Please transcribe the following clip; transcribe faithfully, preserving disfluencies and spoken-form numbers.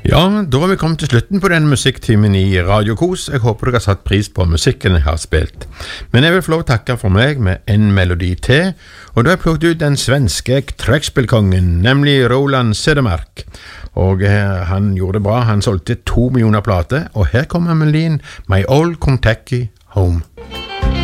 Ja, da har vi kommet til slutten på denne musikktimen i Radio Kos. Jeg håper dere har satt pris på musikken jeg har spilt. Men jeg vil få lov å takke for meg med en melodi til, og da har jeg plukket ut den svenske trekkspillkongen, nemlig Roland Cedermark. Og eh, han gjorde det bra, han solgte to millioner plater, og her kommer melodien My Old Kentucky Home.